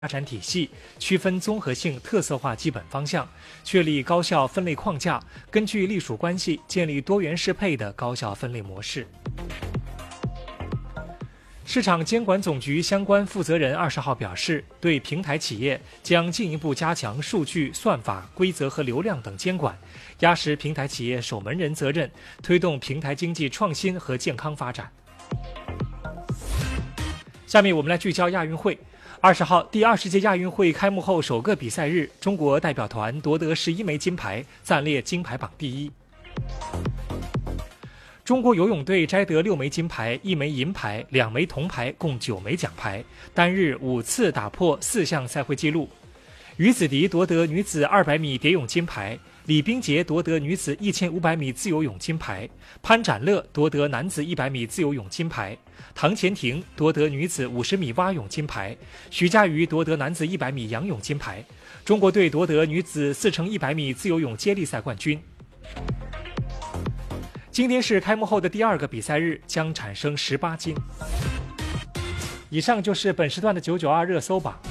发展体系，区分综合性、特色化基本方向，确立高校分类框架，根据隶属关系建立多元适配的高校分类模式。市场监管总局相关负责人20号表示，对平台企业将进一步加强数据、算法、规则和流量等监管，压实平台企业守门人责任，推动平台经济创新和健康发展。下面我们来聚焦亚运会。20号，第20届亚运会开幕后首个比赛日，中国代表团夺得11枚金牌，暂列金牌榜第一。中国游泳队摘得6枚金牌、1枚银牌、2枚铜牌，共9枚奖牌，单日5次打破4项赛会纪录。于子迪夺得女子200米蝶泳金牌，李冰洁夺得女子1500米自由泳金牌，潘展乐夺得男子100米自由泳金牌，唐钱婷夺得女子50米蛙泳金牌，徐嘉余夺得男子100米仰泳金牌。中国队夺得女子4×100米自由泳接力赛冠军。今天是开幕后的第2个比赛日，将产生18金。以上就是本时段的992热搜榜。